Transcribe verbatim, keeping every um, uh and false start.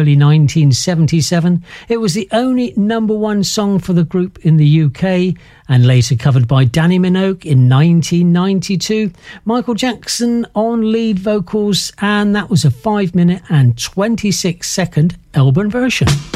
Rockabilly nineteen seventy-seven. It was the only number one song for the group in the U K and later covered by Danny Minogue in nineteen ninety-two. Michael Jackson on lead vocals, and that was a five minute and twenty-six second Elban version.